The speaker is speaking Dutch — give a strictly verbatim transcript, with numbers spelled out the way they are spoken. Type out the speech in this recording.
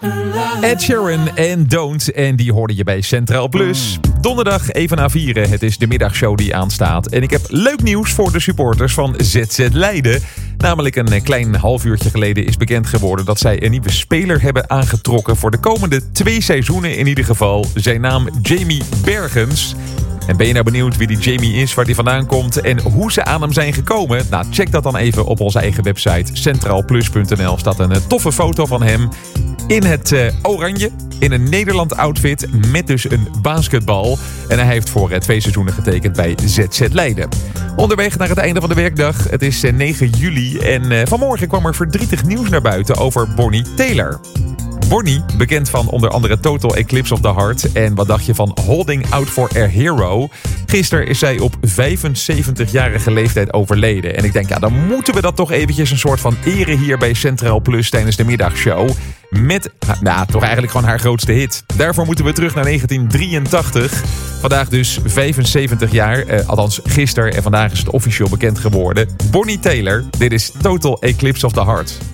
Ed Sheeran en Don't. En die hoorde je bij Centraal Plus. Donderdag even na vieren. Het is de middagshow die aanstaat. En ik heb leuk nieuws voor de supporters van Z Z Leiden. Namelijk een klein half uurtje geleden is bekend geworden dat zij een nieuwe speler hebben aangetrokken. Voor de komende twee seizoenen in ieder geval. Zijn naam Jamie Bergens. En ben je nou benieuwd wie die Jamie is, waar die vandaan komt en hoe ze aan hem zijn gekomen? Nou, check dat dan even op onze eigen website centraalplus punt n l. Staat een toffe foto van hem in het uh, oranje, in een Nederland-outfit met dus een basketbal. En hij heeft voor uh, twee seizoenen getekend bij Z Z Leiden. Onderweg naar het einde van de werkdag. Het is uh, negen juli en uh, vanmorgen kwam er verdrietig nieuws naar buiten over Bonnie Tyler. Bonnie, bekend van onder andere Total Eclipse of the Heart en wat dacht je van Holding Out for a Hero. Gisteren is zij op vijfenzeventigjarige leeftijd overleden. En ik denk, ja, dan moeten we dat toch eventjes een soort van eren hier bij Centraal Plus tijdens de middagshow. Met, nou, toch eigenlijk gewoon haar grootste hit. Daarvoor moeten we terug naar negentien drieëntachtig. Vandaag dus vijfenzeventig jaar, eh, althans gisteren en vandaag is het officieel bekend geworden. Bonnie Tyler, dit is Total Eclipse of the Heart.